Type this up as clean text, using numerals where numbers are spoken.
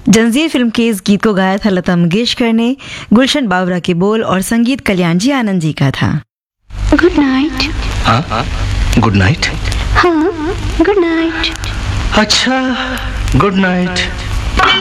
जंजीर फिल्म के इस गीत को गाया था लता मंगेशकर ने। गुलशन बावरा के बोल और संगीत कल्याण जी आनंद जी का था। Good night. हाँ गुड नाइट। हाँ गुड नाइट। अच्छा गुड नाइट।